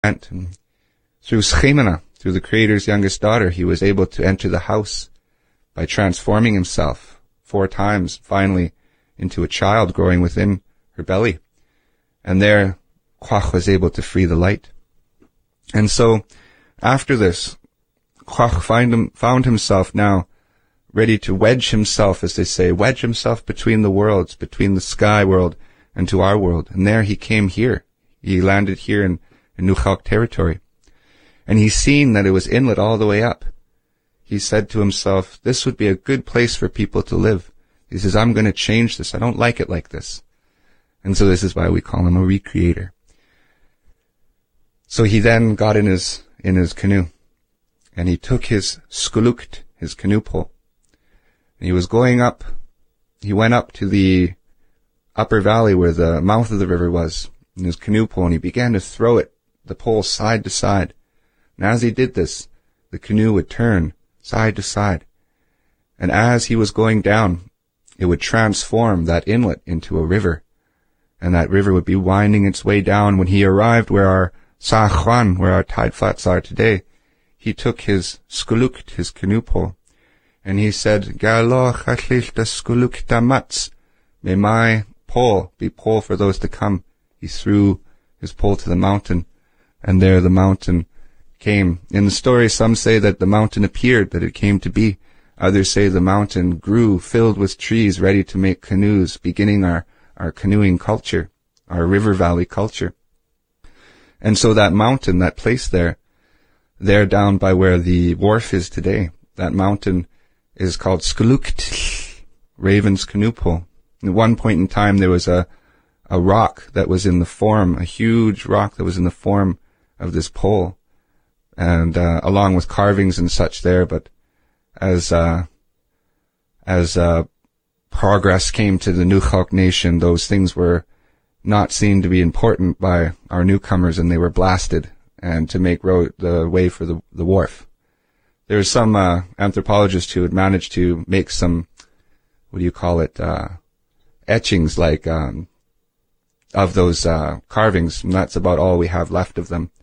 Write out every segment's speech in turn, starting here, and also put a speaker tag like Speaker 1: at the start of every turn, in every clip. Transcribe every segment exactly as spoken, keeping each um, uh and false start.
Speaker 1: And through Schemena, through the Creator's youngest daughter, he was able to enter the house by transforming himself four times, finally into a child growing within her belly. And there, Quach was able to free the light. And so, after this, Quach find him, found himself now ready to wedge himself, as they say, wedge himself between the worlds, between the sky world and to our world. And there he came here. He landed here in, in Nukhalk territory. And he's seen that it was inlet all the way up. He said to himself, this would be a good place for people to live. He says, I'm going to change this. I don't like it like this. And so this is why we call him a recreator. So he then got in his, in his canoe, and he took his skulukt, his canoe pole, and he was going up, he went up to the upper valley where the mouth of the river was, in his canoe pole, and he began to throw it, the pole side to side. And as he did this, the canoe would turn side to side. And as he was going down, it would transform that inlet into a river. And that river would be winding its way down. When he arrived where our Sa Juan, where our tide flats are today, he took his skulukt, his canoe pole, and he said, Galo chachlich da skulukt damats. May my pole be pole for those to come. He threw his pole to the mountain, and there the mountain came. In the story, some say that the mountain appeared, that it came to be. Others say the mountain grew, filled with trees, ready to make canoes, beginning our, our canoeing culture, our river valley culture. And so that mountain, that place there, there down by where the wharf is today, that mountain is called Skulukt, Raven's canoe pole. At one point in time, there was a, a rock that was in the form, a huge rock that was in the form of this pole, and uh, along with carvings and such there, but as uh, as uh, progress came to the Nukhalk nation, those things were not seen to be important by our newcomers, and they were blasted, and to make road, the way for the, the wharf. There's some uh, anthropologists who had managed to make some, what do you call it, uh, etchings like um, of those uh, carvings, and that's about all we have left of them.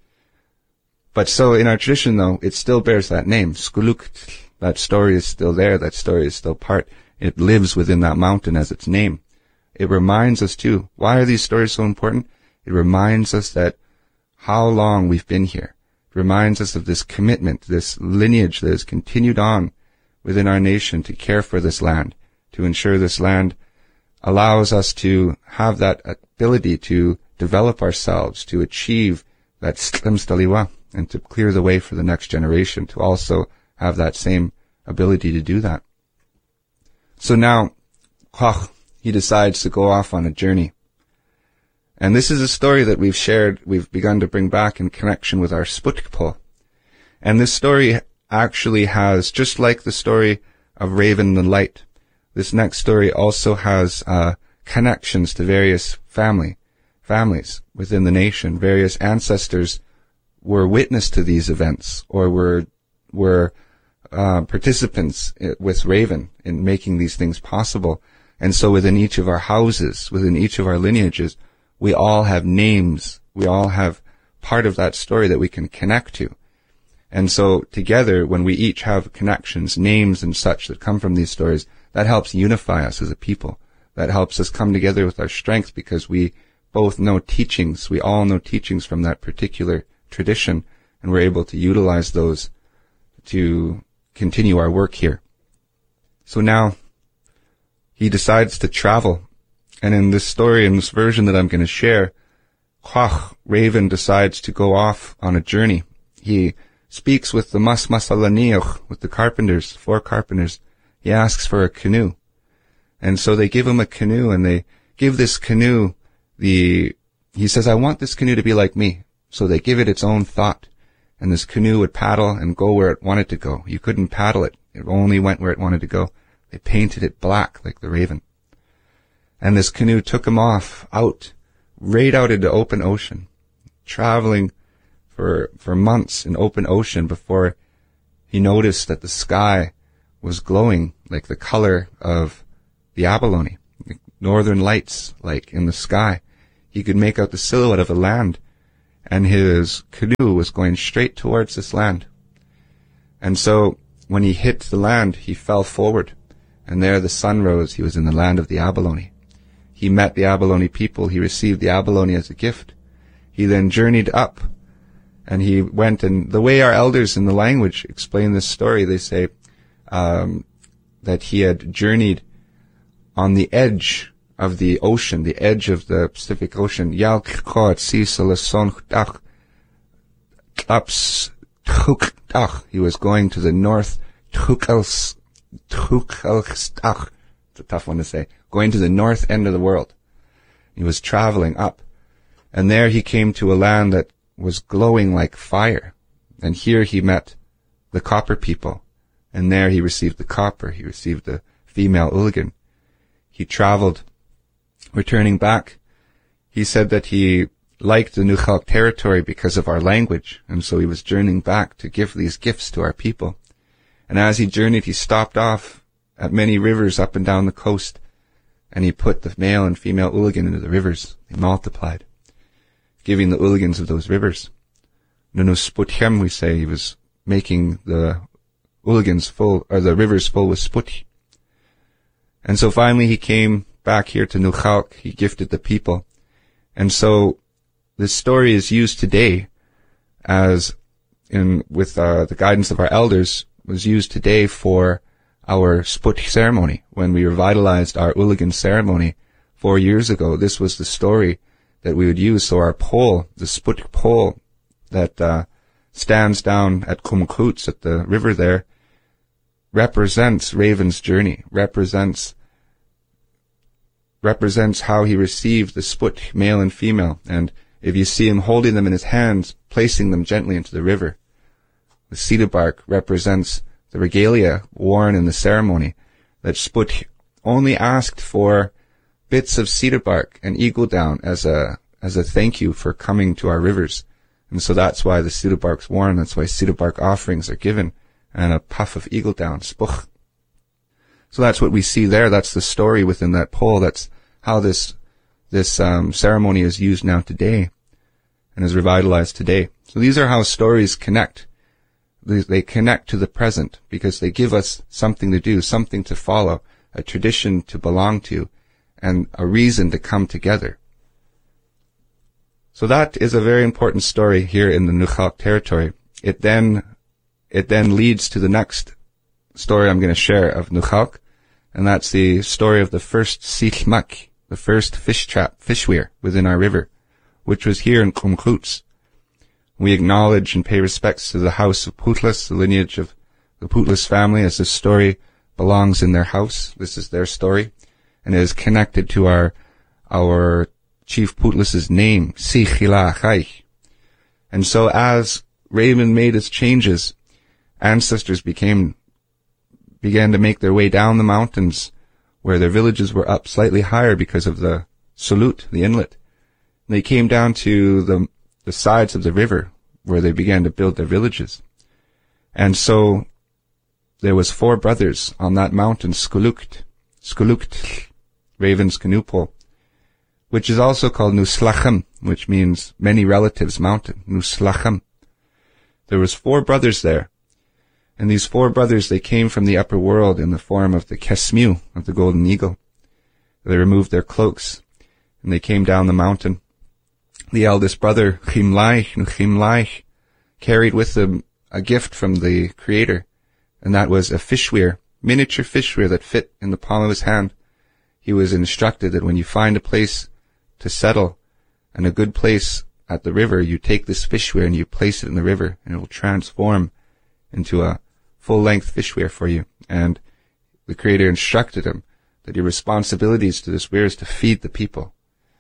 Speaker 1: But so in our tradition, though, it still bears that name, Skulukt. That story is still there. That story is still part. It lives within that mountain as its name. It reminds us, too, why are these stories so important? It reminds us that how long we've been here. It reminds us of this commitment, this lineage that has continued on within our nation to care for this land, to ensure this land allows us to have that ability to develop ourselves, to achieve that slim staliwa, and to clear the way for the next generation to also have that same ability to do that. So now, Quach, he decides to go off on a journey. And this is a story that we've shared, we've begun to bring back in connection with our Sputnik. And this story actually has, just like the story of Raven the Light, this next story also has uh, connections to various family, families within the nation. Various ancestors were witness to these events, or were were uh, participants with Raven in making these things possible. And so within each of our houses, within each of our lineages, we all have names. We all have part of that story that we can connect to. And so together, when we each have connections, names and such that come from these stories, that helps unify us as a people. That helps us come together with our strength, because we both know teachings. We all know teachings from that particular tradition, and we're able to utilize those to continue our work here. So now, he decides to travel. And in this story, in this version that I'm going to share, Quach, Raven, decides to go off on a journey. He speaks with the Mas Masalaniach, with the carpenters, four carpenters. He asks for a canoe. And so they give him a canoe, and they give this canoe the, he says, I want this canoe to be like me. So they give it its own thought. And this canoe would paddle and go where it wanted to go. You couldn't paddle it. It only went where it wanted to go. They painted it black like the raven. And this canoe took him off, out, right out into open ocean, traveling for, for months in open ocean before he noticed that the sky was glowing like the color of the abalone, northern lights like in the sky. He could make out the silhouette of the land. and his canoe was going straight towards this land. And so when he hit the land, he fell forward, and there the sun rose. He was in the land of the Abalone. He met the Abalone people. He received the Abalone as a gift. He then journeyed up, and he went, and the way our elders in the language explain this story, they say um, that he had journeyed on the edge of the ocean, the edge of the Pacific Ocean. He was going to the north. It's a tough one to say. Going to the north end of the world. He was traveling up. And there he came to a land that was glowing like fire. And here he met the copper people. And there he received the copper. He received the female Ulugan. He traveled. Returning back, he said that he liked the Nukhalk territory because of our language. And so he was journeying back to give these gifts to our people. And as he journeyed, he stopped off at many rivers up and down the coast. And he put the male and female Ulugan into the rivers. They multiplied, giving the Ulugans of those rivers. Nunusputchem, we say, he was making the Ulugans full, or the rivers full with sput. And so finally he came back here to Nukhalk. He gifted the people. And so this story is used today as, in with uh, the guidance of our elders, was used today for our sput ceremony. When we revitalized our Ulugan ceremony four years ago, this was the story that we would use. So our pole, the sput pole that uh, stands down at Kumkuts, at the river there, represents Raven's journey, represents represents how he received the sput, male and female. And if you see him holding them in his hands, placing them gently into the river, the cedar bark represents the regalia worn in the ceremony, that Sput only asked for bits of cedar bark and eagle down as a as a thank you for coming to our rivers. And so that's why the cedar bark's worn. That's why cedar bark offerings are given, and a puff of eagle down, spuch. So that's what we see there. That's the story within that pole. That's how this this um, ceremony is used now today and is revitalized today. So these are how stories connect. They connect to the present because they give us something to do, something to follow, a tradition to belong to, and a reason to come together. So that is a very important story here in the Nukhalk territory. It then, it then leads to the next story I'm going to share of Nukhalk, and that's the story of the first Sichmak, the first fish trap, fish weir within our river, which was here in Kumkuts. We acknowledge and pay respects to the house of Putlas, the lineage of the Putlas family, as this story belongs in their house. This is their story, and it is connected to our our Chief Putlas's name, Sichila Chaich. And so as Raven made its changes, ancestors became began to make their way down the mountains where their villages were up slightly higher because of the Sulut, the inlet. And they came down to the the sides of the river where they began to build their villages. And so there was four brothers on that mountain, Skulukt, Skulukt, Raven's canoe pole, which is also called Nuslachem, which means many relatives mountain, Nuslachem. There was four brothers there, and these four brothers, they came from the upper world in the form of the Kesmu, of the golden eagle. They removed their cloaks, and they came down the mountain. The eldest brother, Chimlaich, Chimlaich, carried with him a gift from the Creator, and that was a fish weir, miniature fish weir that fit in the palm of his hand. He was instructed that when you find a place to settle, and a good place at the river, you take this fish weir and you place it in the river, and it will transform into a full-length fish weir for you. And the Creator instructed him that your responsibilities to this weir is to feed the people.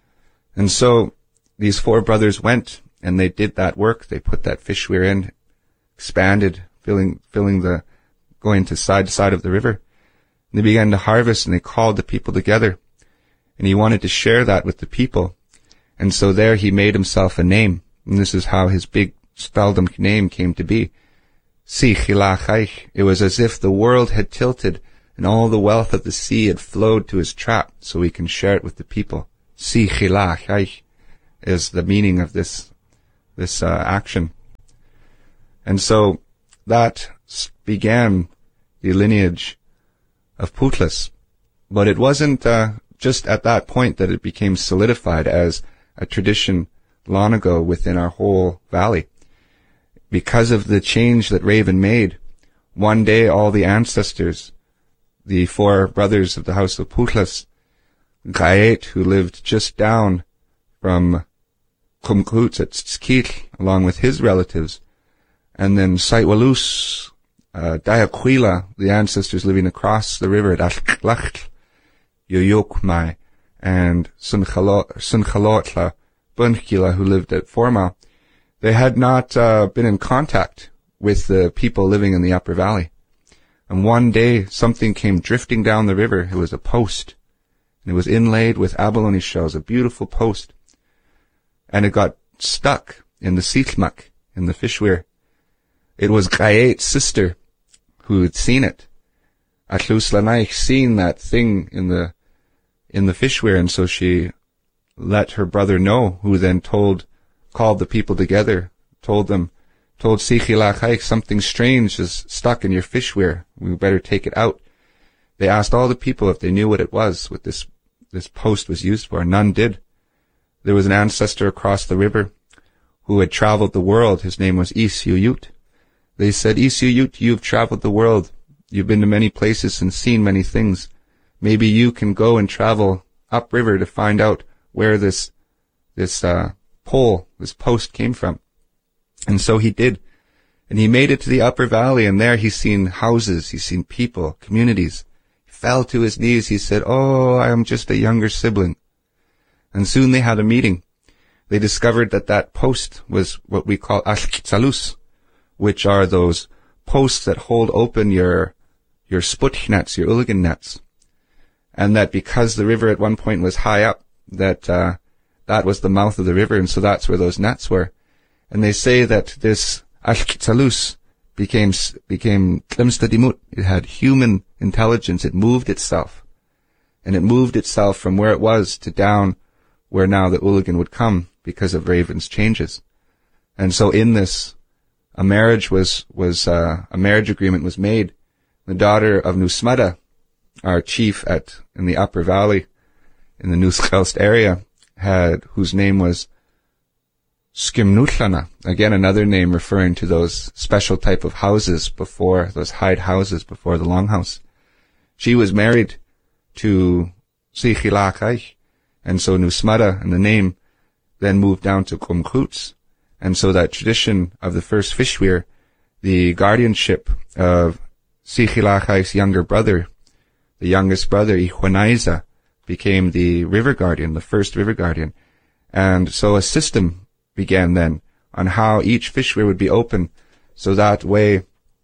Speaker 1: And so these four brothers went, and they did that work. They put that fish weir in, expanded, filling, filling the, going to side to side of the river. And they began to harvest, and they called the people together. And he wanted to share that with the people. And so there he made himself a name. And this is how his big Spelldom name came to be. Sichilachach. It was as if the world had tilted, and all the wealth of the sea had flowed to his trap, so he can share it with the people. Sichilachach is the meaning of this this uh, action. And so that began the lineage of Putlas. But it wasn't uh, just at that point that it became solidified as a tradition long ago within our whole valley. Because of the change that Raven made, one day all the ancestors, the four brothers of the house of Putlas, Gayet, who lived just down from Kumkuts at Tskil, along with his relatives, and then Saitwalus, uh, Dayaquila, the ancestors living across the river at Ashklacht, Yoyokmai, and Sunchalotla, Bunhkila, who lived at Forma, they had not uh, been in contact with the people living in the upper valley. And one day, something came drifting down the river. It was a post. And it was inlaid with abalone shells, a beautiful post. And it got stuck in the Sitmak, in the fish weir. It was Gayet's sister who had seen it. Atlus Lanaich seen that thing in the in the fish weir, and so she let her brother know, who then told, called the people together, told them, told Sichilach, something strange is stuck in your fish weir. We better take it out. They asked all the people if they knew what it was, what this this post was used for. None did. There was an ancestor across the river who had traveled the world. His name was Isyuyut. They said, Isyuyut, you've traveled the world. You've been to many places and seen many things. Maybe you can go and travel upriver to find out where this this uh pole, this post came from. And so he did. And he made it to the upper valley, and there he's seen houses, he's seen people, communities. He fell to his knees. He said, oh, I am just a younger sibling. And soon they had a meeting. They discovered that that post was what we call ashkitsalus, which are those posts that hold open your your sputch nets, your uligan nets. And that because the river at one point was high up, that uh that was the mouth of the river, and so that's where those nets were. And they say that this ashkitsalus became became klimstadimut. It had human intelligence. It moved itself. And it moved itself from where it was to down where now the uligan would come because of Raven's changes. And so in this, a marriage was, was, uh, a marriage agreement was made. The daughter of Nusmada, our chief at, in the upper valley, in the Nuschelst area, had, whose name was Skimnutlana, again another name referring to those special type of houses before, those hide houses before the longhouse. She was married to Sichilachai, and so Nusmada, and the name, then moved down to Kumkuts. And so that tradition of the first fish weir, the guardianship of Sichilachai's younger brother, the youngest brother, Ihuanaiza, became the river guardian, the first river guardian. And so a system began then on how each fish weir would be open, so that way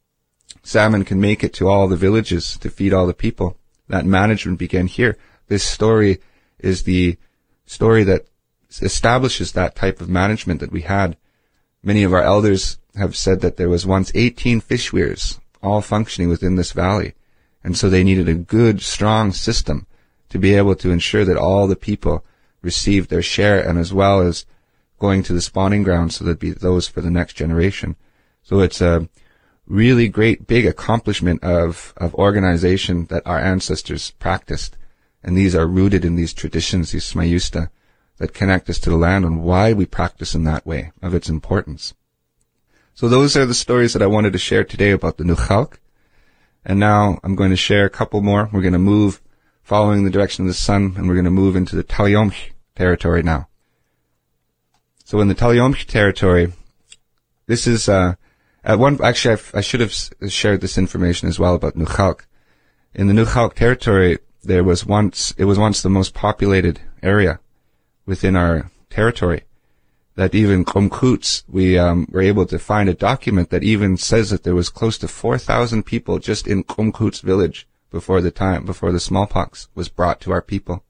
Speaker 1: salmon can make it to all the villages to feed all the people. That management began here. This story is the story that establishes that type of management that we had. Many of our elders have said that there was once eighteen fish weirs all functioning within this valley. And so they needed a good, strong system to be able to ensure that all the people received their share, and as well as going to the spawning grounds so there'd be those for the next generation. So it's a really great, big accomplishment of, of organization that our ancestors practiced. And these are rooted in these traditions, these smayusta, that connect us to the land and why we practice in that way, of its importance. So those are the stories that I wanted to share today about the Nuchalk. And now I'm going to share a couple more. We're going to move following the direction of the sun, and we're going to move into the Talyomch territory now. So in the Talyomch territory, this is, uh, at one, actually I've, I should have shared this information as well about Nuchalk. In the Nuchalk territory, there was once, it was once the most populated area within our territory. That even Kumkuts, we um, were able to find a document that even says that there was close to four thousand people just in Kumkuts village before the time, before the smallpox was brought to our people.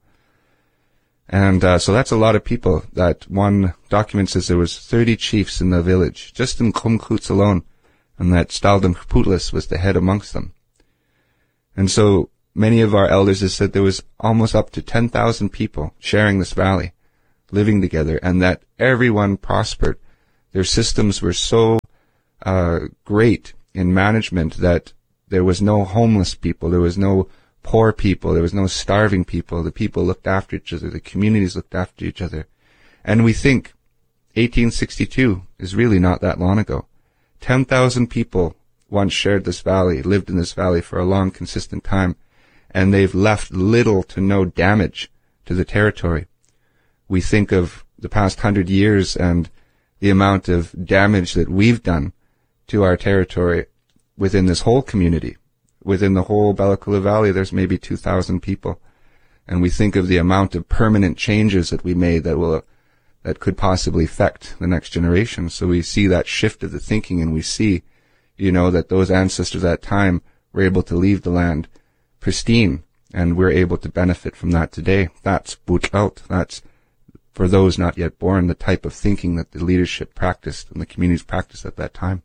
Speaker 1: And uh, so that's a lot of people. That one document says there was thirty chiefs in the village, just in Kumkuts alone, and that Staldam Putlas was the head amongst them. And so many of our elders have said there was almost up to ten thousand people sharing this valley, living together, and that everyone prospered. Their systems were so uh, great in management that there was no homeless people, there was no poor people, there was no starving people. The people looked after each other, the communities looked after each other. And we think eighteen sixty-two is really not that long ago. ten thousand people once shared this valley, lived in this valley for a long, consistent time, and they've left little to no damage to the territory. We think of the past hundred years and the amount of damage that we've done to our territory within this whole community. Within the whole Bella Coola Valley, there's maybe two thousand people. And we think of the amount of permanent changes that we made that will, that could possibly affect the next generation. So we see that shift of the thinking, and we see, you know, that those ancestors at that time were able to leave the land pristine, and we're able to benefit from that today. That's Butlaut. That's, for those not yet born, the type of thinking that the leadership practiced and the communities practiced at that time.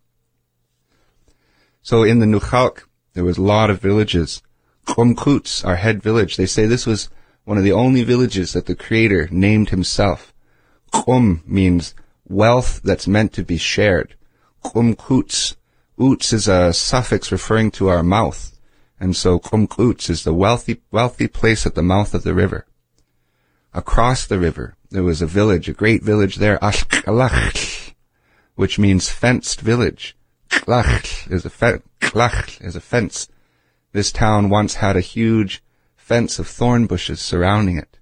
Speaker 1: So in the Nukhalk, there was a lot of villages. Qumquts, our head village, they say this was one of the only villages that the Creator named himself. Qum means wealth that's meant to be shared. Qumquts. Uts is a suffix referring to our mouth. And so Qumquts is the wealthy, wealthy place at the mouth of the river. Across the river, there was a village, a great village there, Ashkalach, which means fenced village. Klach is a fe- Klach is a fence. This town once had a huge fence of thorn bushes surrounding it.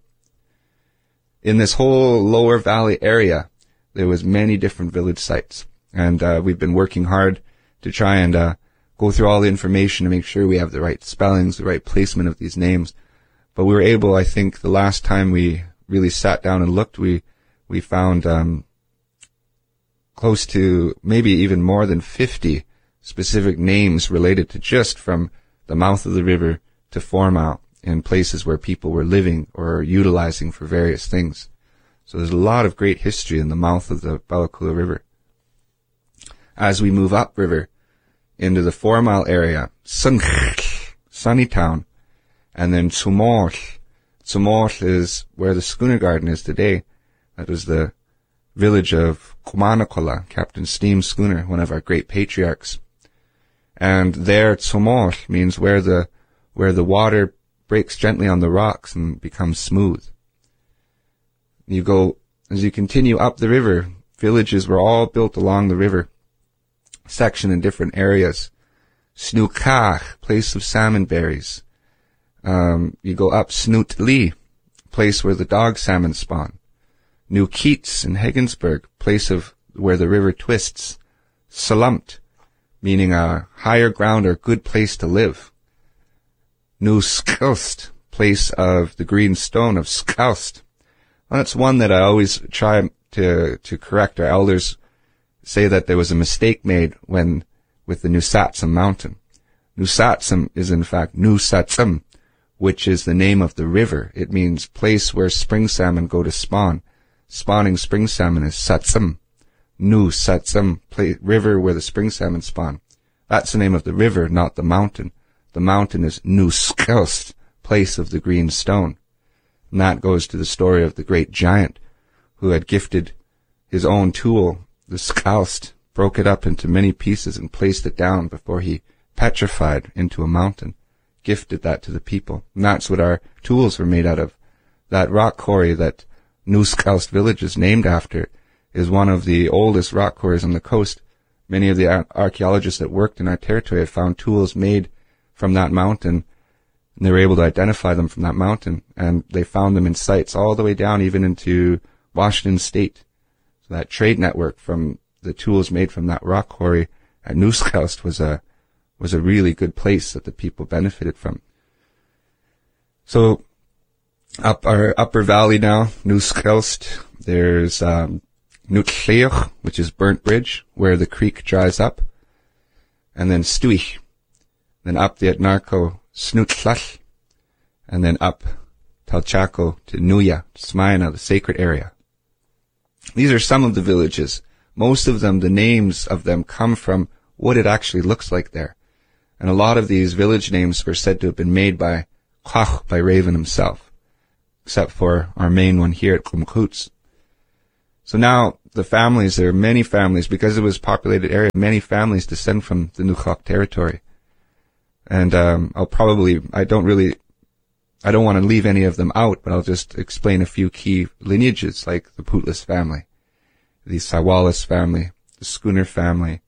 Speaker 1: In this whole lower valley area, there was many different village sites, and uh, we've been working hard to try and uh, go through all the information to make sure we have the right spellings, the right placement of these names. But we were able, I think, the last time we really sat down and looked, we we found um, close to maybe even more than fifty specific names related to just from the mouth of the river to Four Mile in places where people were living or utilizing for various things. So there's a lot of great history in the mouth of the Bella Coola River. As we move upriver into the Four Mile area, Sunch, Sunnytown, and then Tsumor. Tsumor is where the schooner garden is today. That was the village of Kumanakola, Captain Steam's schooner, one of our great patriarchs. And there, Tsumor means where the where the water breaks gently on the rocks and becomes smooth. You go, as you continue up the river, villages were all built along the river, sectioned in different areas. Snookach, place of salmon berries. Um, you go up Snootli, place where the dog salmon spawn. New Keats in Hegensburg, place of where the river twists. Salumt, meaning a higher ground or good place to live. New Skelst, place of the green stone of Skelst. Well, that's one that I always try to to correct. Our elders say that there was a mistake made when with the Nusatsum mountain. Nusatsum is in fact Nusatsum, which is the name of the river. It means place where spring salmon go to spawn. Spawning spring salmon is Satsum. Nusatsum, river where the spring salmon spawn. That's the name of the river, not the mountain. The mountain is Nuskelst, place of the green stone. And that goes to the story of the great giant who had gifted his own tool, the Skalst, broke it up into many pieces and placed it down before he petrified into a mountain, gifted that to the people. And that's what our tools were made out of. That rock quarry that Nuskelst village is named after is one of the oldest rock quarries on the coast. Many of the ar- archaeologists that worked in our territory have found tools made from that mountain, and they were able to identify them from that mountain, and they found them in sites all the way down even into Washington State. So that trade network from the tools made from that rock quarry at Nuskelst was a was a really good place that the people benefited from. So up our upper valley now, Nuskelst, there's um, Nutleoch, which is Burnt Bridge, where the creek dries up, and then Stuich, then up the Etnarko, Snootlach, and then up Talchaco to Nuya, Smayana, the sacred area. These are some of the villages. Most of them, the names of them come from what it actually looks like there. And a lot of these village names were said to have been made by Quach, by Raven himself, except for our main one here at Qumquts. So now the families, there are many families, because it was a populated area, many families descend from the Nukok territory. And um, I'll probably, I don't really, I don't want to leave any of them out, but I'll just explain a few key lineages, like the Putlas family, the Sawalis family, the Schooner family,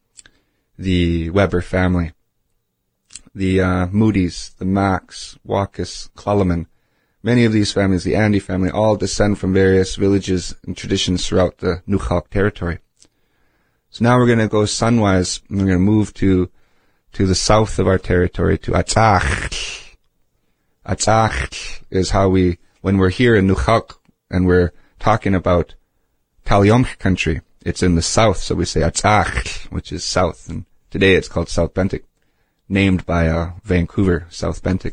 Speaker 1: the Weber family, the uh, Moody's, the Max, Wakas, Klalaman. Many of these families, the Andy family, all descend from various villages and traditions throughout the Nukok territory. So now we're going to go sunwise, and we're going to move to to the south of our territory, to Atzach. Atzach is how we, when we're here in Nukok and we're talking about Talyomch country, it's in the south, so we say Atzach, which is south, and today it's called South Bentinck, named by uh, Vancouver, South Bentinck.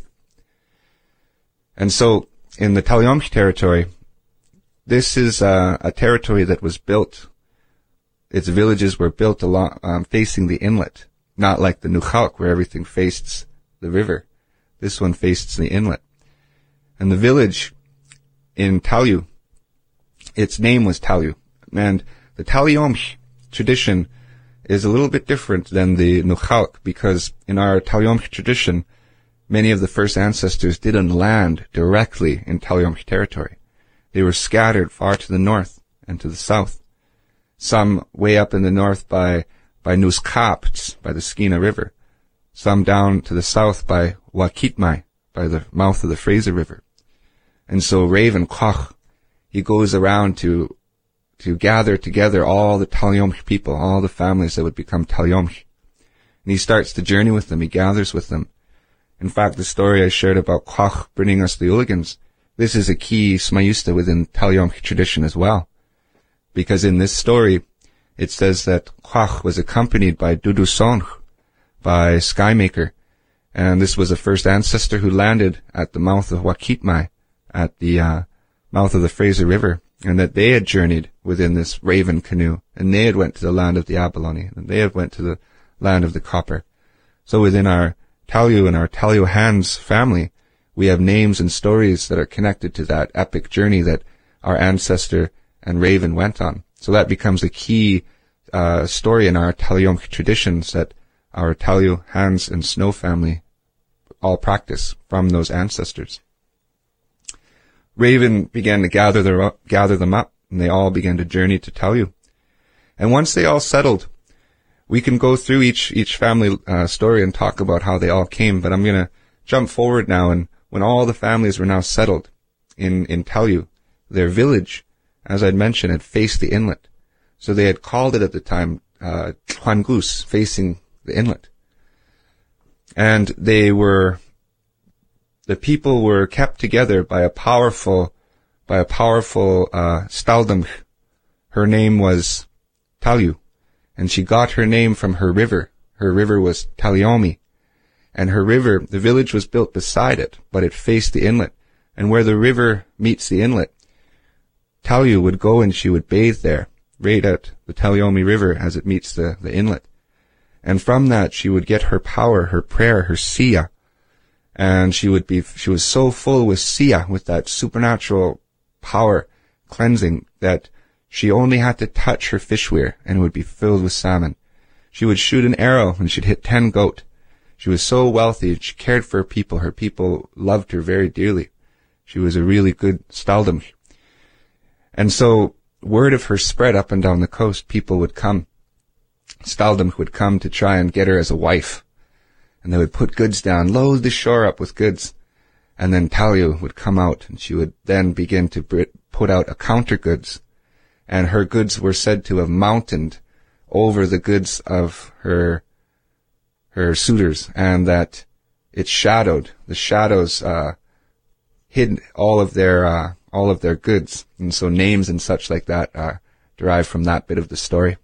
Speaker 1: And so, in the Talyomch territory, this is uh, a territory that was built, its villages were built along, um, facing the inlet, not like the Nukok where everything faces the river. This one faces the inlet. And the village in Talyu, its name was Talyu. And the Talyomch tradition is a little bit different than the Nukok, because in our Talyomch tradition, many of the first ancestors didn't land directly in Talyomch territory. They were scattered far to the north and to the south. Some way up in the north by by Nuskapts, by the Skeena River. Some down to the south by Wakitmai, by the mouth of the Fraser River. And so Raven Koch, he goes around to to gather together all the Talyomch people, all the families that would become Talyomch. And he starts the journey with them, he gathers with them. In fact, the story I shared about Koch bringing us the Uligans, this is a key Smayusta within Talyomch tradition as well. Because in this story, it says that Koch was accompanied by Dudusonch, by Skymaker, and this was the first ancestor who landed at the mouth of Wakitmai, at the uh, mouth of the Fraser River, and that they had journeyed within this raven canoe, and they had went to the land of the Abalone, and they had went to the land of the Copper. So within our Talyu and our Talyu Hands family, we have names and stories that are connected to that epic journey that our ancestor and Raven went on. So that becomes a key uh, story in our Talyomch traditions that our Talyu, Hands, and Snow family all practice from those ancestors. Raven began to gather, their, gather them up, and they all began to journey to Talyu. And once they all settled, we can go through each each family uh, story and talk about how they all came, but I'm going to jump forward now, and when all the families were now settled in, in Talyu, their village, as I'd mentioned, had faced the inlet. So they had called it at the time uh, Twangus, facing the inlet. And they were, the people were kept together by a powerful, by a powerful uh, Staldamch. Her name was Talyu, and she got her name from her river. Her river was Talyomi. And her river, the village was built beside it, but it faced the inlet. And where the river meets the inlet, Talyu would go and she would bathe there, right at the Talyomi River as it meets the, the inlet. And from that she would get her power, her prayer, her siya. And she would be, she was so full with siya, with that supernatural power, cleansing, that she only had to touch her fishweir and it would be filled with salmon. She would shoot an arrow and she'd hit ten goat. She was so wealthy, she cared for her people. Her people loved her very dearly. She was a really good Staldamch. And so word of her spread up and down the coast. People would come. Staldamch would come to try and get her as a wife. And they would put goods down, load the shore up with goods. And then Talyu would come out, and she would then begin to put out a counter goods. And her goods were said to have mountained over the goods of her her suitors, and that it shadowed, the shadows uh hid all of their uh all of their goods. And so names and such like that uh derive from that bit of the story.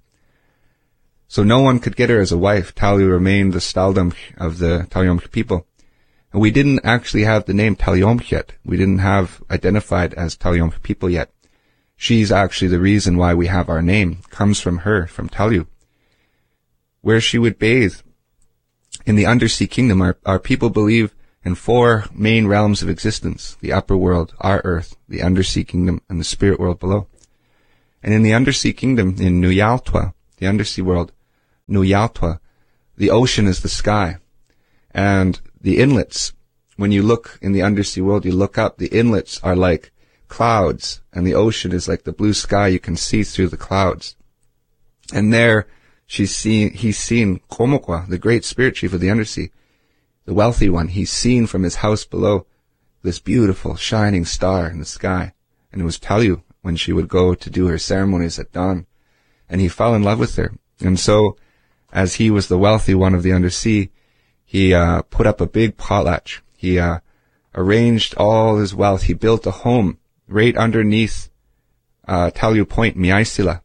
Speaker 1: So no one could get her as a wife. Talyu remained the Staldamch of the Talyomch people. And we didn't actually have the name Talyomch yet. We didn't have identified as Talyomch people yet. She's actually the reason why we have our name, comes from her, from Talyu. Where she would bathe in the undersea kingdom, our, our people believe in four main realms of existence: the upper world, our earth, the undersea kingdom, and the spirit world below. And in the undersea kingdom, in Nuyaltwa, the undersea world, Nuyaltwa, the ocean is the sky. And the inlets, when you look in the undersea world, you look up, the inlets are like clouds, and the ocean is like the blue sky you can see through the clouds. And there, she's seen, he's seen Komokwa, the great spirit chief of the undersea, the wealthy one. He's seen from his house below this beautiful shining star in the sky. And it was Talyu when she would go to do her ceremonies at dawn. And he fell in love with her. And so, as he was the wealthy one of the undersea, he uh put up a big potlatch. He uh arranged all his wealth. He built a home right underneath uh Talyu Point, Miaisila.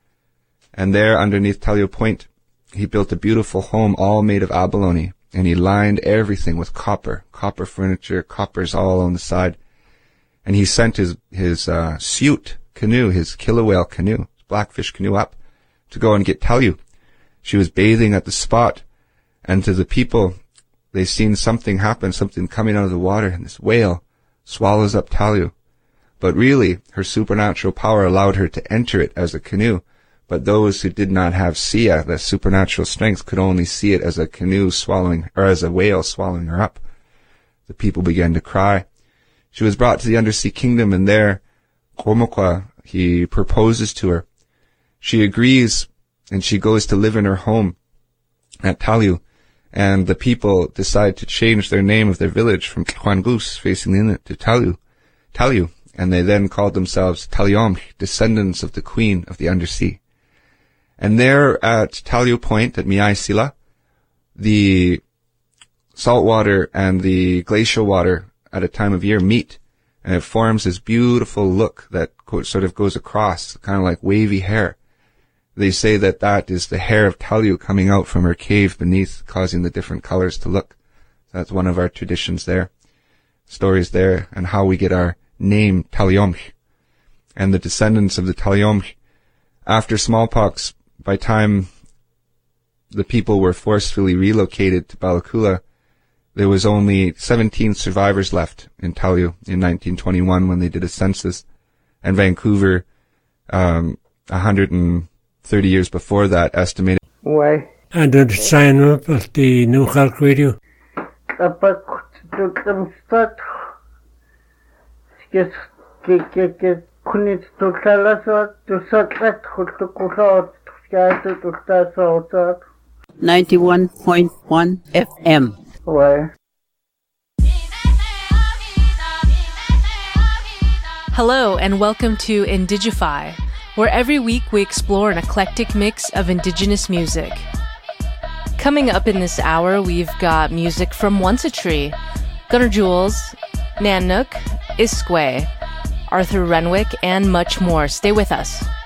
Speaker 1: And there underneath Talyu Point, he built a beautiful home all made of abalone. And he lined everything with copper, copper furniture, coppers all on the side. And he sent his, his, uh, suit canoe, his killer whale canoe, blackfish canoe up to go and get Talyu. She was bathing at the spot, and to the people, they seen something happen, something coming out of the water, and this whale swallows up Talyu. But really, her supernatural power allowed her to enter it as a canoe. But those who did not have Sia, the supernatural strength, could only see it as a canoe swallowing, or as a whale swallowing her up. The people began to cry. She was brought to the undersea kingdom, and there, Komokwa, he proposes to her. She agrees, and she goes to live in her home at Talyu. And the people decide to change their name of their village from Kwangus, facing the inlet, to Talyu. Talyu. And they then called themselves Talyomh, descendants of the queen of the undersea. And there at Talyu Point, at Miaisila, the salt water and the glacial water at a time of year meet, and it forms this beautiful look that sort of goes across, kind of like wavy hair. They say that that is the hair of Talyu coming out from her cave beneath, causing the different colors to look. That's one of our traditions there, stories there, and how we get our name Talyomh. And the descendants of the Talyomh, after smallpox, by time the people were forcefully relocated to Balakula, there was only seventeen survivors left in Talyu in nineteen twenty-one when they did a census. And Vancouver, um, one hundred thirty years before that, estimated.
Speaker 2: Why?
Speaker 3: And the sign up of the New Health Radio.
Speaker 2: ninety-one point one F M. Why?
Speaker 4: Hello and welcome to Indigify, where every week we explore an eclectic mix of indigenous music. Coming up in this hour, we've got music from Once a Tree, Gunnar Jules, Nanook, Iskway, Arthur Renwick, and much more. Stay with us.